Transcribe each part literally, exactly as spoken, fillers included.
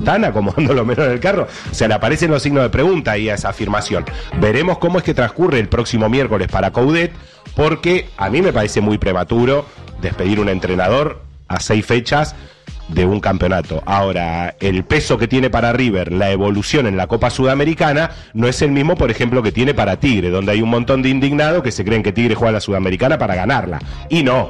están acomodando lo menos en el carro. O sea, le aparecen los signos de pregunta ahí a esa afirmación. Veremos cómo es que transcurre el próximo miércoles para Coudet, porque a mí me parece muy prematuro despedir un entrenador a seis fechas de un campeonato. Ahora, el peso que tiene para River la evolución en la Copa Sudamericana no es el mismo, por ejemplo, que tiene para Tigre, donde hay un montón de indignados que se creen que Tigre juega a la Sudamericana para ganarla. Y no,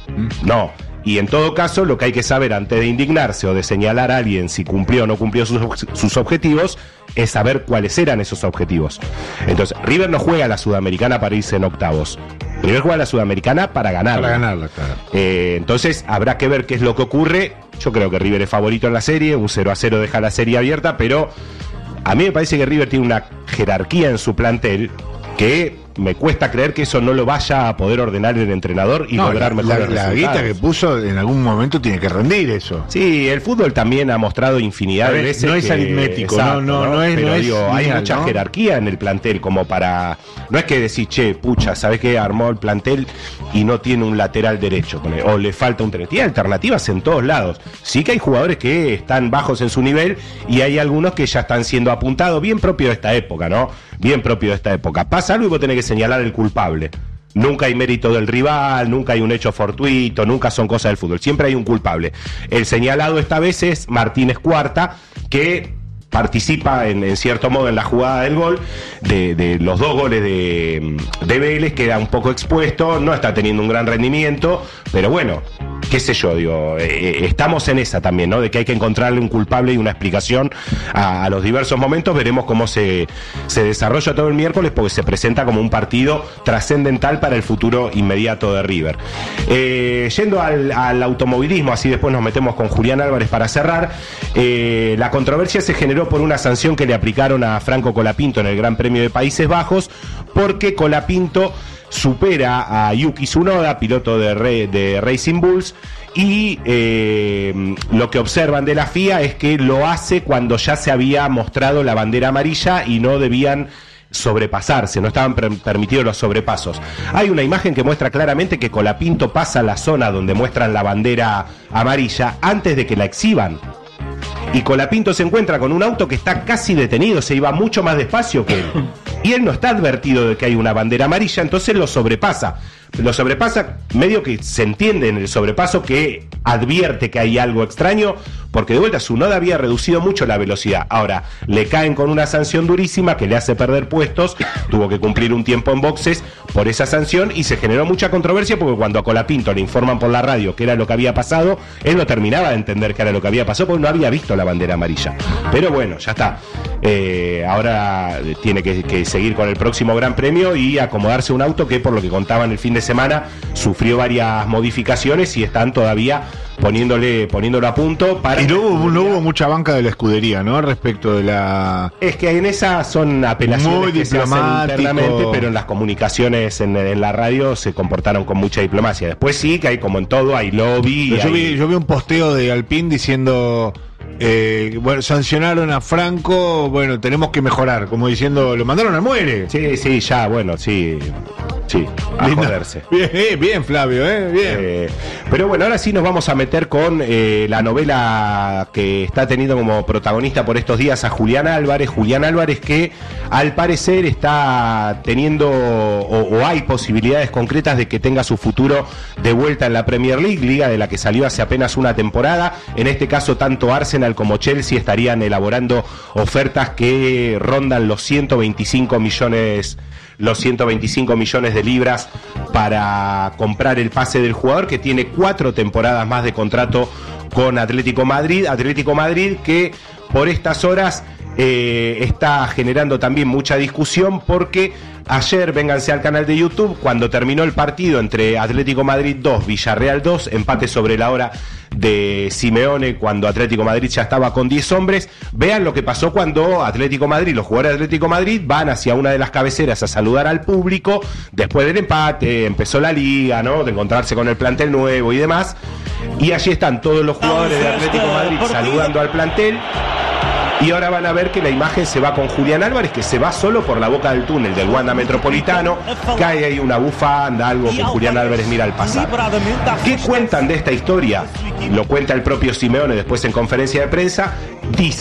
no. Y en todo caso, lo que hay que saber antes de indignarse o de señalar a alguien si cumplió o no cumplió sus, sus objetivos, es saber cuáles eran esos objetivos. Entonces, River no juega a la Sudamericana para irse en octavos. River juega a la Sudamericana para ganarla. Para ganarla, claro. Eh, entonces, habrá que ver qué es lo que ocurre. Yo creo que River es favorito en la serie, un cero a cero deja la serie abierta, pero a mí me parece que River tiene una jerarquía en su plantel que me cuesta creer que eso no lo vaya a poder ordenar el entrenador y no, lograr la, mejores la, la resultados. guita que puso en algún momento tiene que rendir eso. Sí, el fútbol también ha mostrado infinidad ver, de veces no es que, aritmético, exacto, no, no, no es, pero no digo, es hay lineal, mucha ¿no? jerarquía en el plantel como para, no es que decís, che, pucha, ¿sabés qué? Armó el plantel y no tiene un lateral derecho, o le falta un tren. Tiene alternativas en todos lados. Sí que hay jugadores que están bajos en su nivel y hay algunos que ya están siendo apuntados, bien propio de esta época, ¿no? Bien propio de esta época. Pasa algo y vos tenés que señalar el culpable. Nunca hay mérito del rival, nunca hay un hecho fortuito, nunca son cosas del fútbol. Siempre hay un culpable. El señalado esta vez es Martínez Cuarta, que participa en, en cierto modo en la jugada del gol, de, de los dos goles de, de Vélez, queda un poco expuesto, no está teniendo un gran rendimiento, pero bueno, qué sé yo, digo, eh, estamos en esa también, ¿no? De que hay que encontrarle un culpable y una explicación a, a los diversos momentos. Veremos cómo se, se desarrolla todo el miércoles, porque se presenta como un partido trascendental para el futuro inmediato de River. Eh, yendo al, al automovilismo, así después nos metemos con Julián Álvarez para cerrar. Eh, la controversia se generó por una sanción que le aplicaron a Franco Colapinto en el Gran Premio de Países Bajos, porque Colapinto supera a Yuki Tsunoda, piloto de, Re, de Racing Bulls, y eh, lo que observan de la F I A es que lo hace cuando ya se había mostrado la bandera amarilla y no debían sobrepasarse, no estaban per- permitidos los sobrepasos. Hay una imagen que muestra claramente que Colapinto pasa la zona donde muestran la bandera amarilla antes de que la exhiban. Y Colapinto se encuentra con un auto que está casi detenido, se iba mucho más despacio que él. Y él no está advertido de que hay una bandera amarilla, entonces lo sobrepasa. Lo sobrepasa, medio que se entiende en el sobrepaso que advierte que hay algo extraño, porque de vuelta Tsunoda había reducido mucho la velocidad. Ahora, le caen con una sanción durísima que le hace perder puestos, tuvo que cumplir un tiempo en boxes por esa sanción y se generó mucha controversia porque cuando a Colapinto le informan por la radio que era lo que había pasado, él no terminaba de entender que era lo que había pasado porque no había visto la bandera amarilla. Pero bueno, ya está. Eh, ahora tiene que, que seguir con el próximo Gran Premio y acomodarse un auto que, por lo que contaban el fin de semana, sufrió varias modificaciones y están todavía poniéndole poniéndolo a punto para... Y no hubo, no hubo mucha banca de la escudería, ¿no? Respecto de la... Es que en esa son apelaciones muy que se hacen internamente, pero en las comunicaciones, en, en la radio, se comportaron con mucha diplomacia. Después sí, que hay como en todo, hay lobby... Yo, hay... vi, yo vi un posteo de Alpine diciendo... Eh, bueno, sancionaron a Franco, bueno, tenemos que mejorar, como diciendo, lo mandaron al muere. Sí, sí, ya, bueno, sí, sí, a Linda. joderse. Bien, eh, bien, Flavio, eh, bien. Eh, pero bueno, ahora sí nos vamos a meter con eh, la novela que está teniendo como protagonista por estos días a Julián Álvarez. Julián Álvarez que al parecer está teniendo o, o hay posibilidades concretas de que tenga su futuro de vuelta en la Premier League, liga de la que salió hace apenas una temporada. En este caso tanto Arsenal como Chelsea estarían elaborando ofertas que rondan los ciento veinticinco millones los ciento veinticinco millones de libras para comprar el pase del jugador, que tiene cuatro temporadas más de contrato con Atlético Madrid. Atlético Madrid que por estas horas eh, está generando también mucha discusión porque ayer, vénganse al canal de YouTube, cuando terminó el partido entre Atlético Madrid dos, Villarreal dos, empate sobre la hora de Simeone cuando Atlético Madrid ya estaba con diez hombres, vean lo que pasó cuando Atlético Madrid, los jugadores de Atlético Madrid van hacia una de las cabeceras a saludar al público, después del empate, empezó la liga, ¿no? De encontrarse con el plantel nuevo y demás, y allí están todos los jugadores de Atlético Madrid saludando al plantel. Y ahora van a ver que la imagen se va con Julián Álvarez, que se va solo por la boca del túnel del Wanda Metropolitano. Cae ahí una bufanda, algo que Julián Álvarez mira al pasar. ¿Qué cuentan de esta historia? Lo cuenta el propio Simeone después en conferencia de prensa. Dice